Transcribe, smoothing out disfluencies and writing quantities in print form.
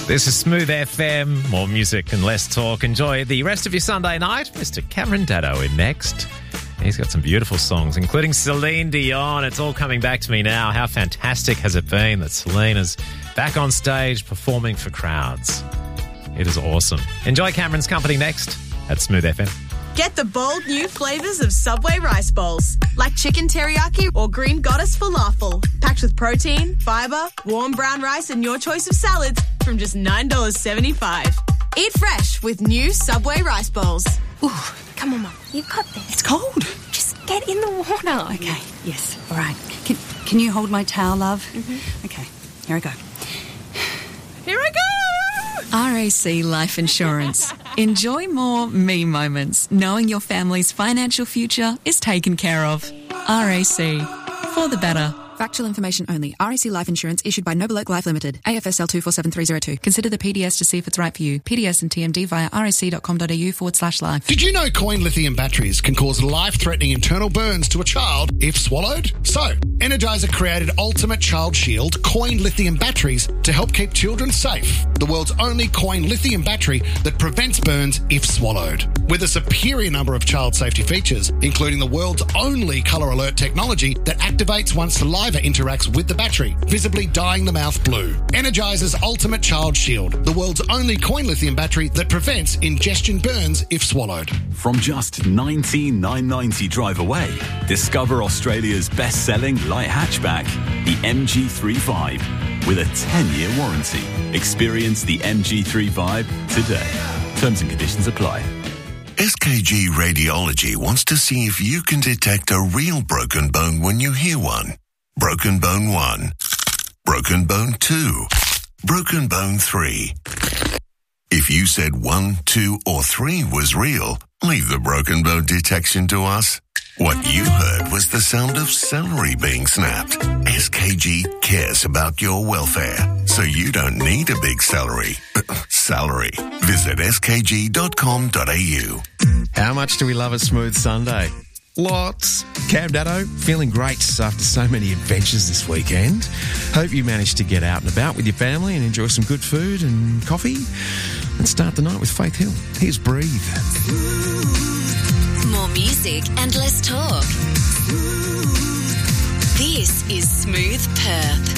This is Smooth FM. More music and less talk. Enjoy the rest of your Sunday night. Mr. Cameron Daddo in next. He's got some beautiful songs, including Celine Dion. It's all coming back to me now. How fantastic has it been that Celine is back on stage performing for crowds? It is awesome. Enjoy Cameron's company next at Smooth FM. Get the bold new flavours of Subway rice bowls, like chicken teriyaki or green goddess falafel, packed with protein, fibre, warm brown rice and your choice of salads from just $9.75. Eat fresh with new Subway rice bowls. Ooh, come on, Mum. You've got this. It's cold. Just get in the water. Okay, yes. All right. Can you hold my towel, love? Mm-hmm. Okay, here I go. Here I go! RAC Life Insurance. Enjoy more me moments, knowing your family's financial future is taken care of. RAC. For the better. Factual information only. RAC Life Insurance issued by Noble Oak Life Limited. AFSL 247302. Consider the PDS to see if it's right for you. PDS and TMD via rac.com.au/life. Did you know coin lithium batteries can cause life-threatening internal burns to a child if swallowed? So, Energizer created Ultimate Child Shield coin lithium batteries to help keep children safe. The world's only coin lithium battery that prevents burns if swallowed. With a superior number of child safety features, including the world's only colour alert technology that activates once saliva interacts with the battery, visibly dyeing the mouth blue. Energizer's Ultimate Child Shield, the world's only coin lithium battery that prevents ingestion burns if swallowed. From just $19,990 drive away, discover Australia's best-selling light hatchback, the MG3 with a 10-year warranty. Experience the MG3 today. Terms and conditions apply. SKG Radiology wants to see if you can detect a real broken bone when you hear one. Broken bone 1. Broken bone 2. Broken bone 3. If you said 1, 2, or 3 was real, leave the broken bone detection to us. What you heard was the sound of celery being snapped. SKG cares about your welfare, so you don't need a big salary. Visit skg.com.au. How much do we love a smooth Sunday? Lots. Cam Daddo, feeling great after so many adventures this weekend. Hope you managed to get out and about with your family and enjoy some good food and coffee. And start the night with Faith Hill. Here's Breathe. More music and less talk. This is Smooth Perth.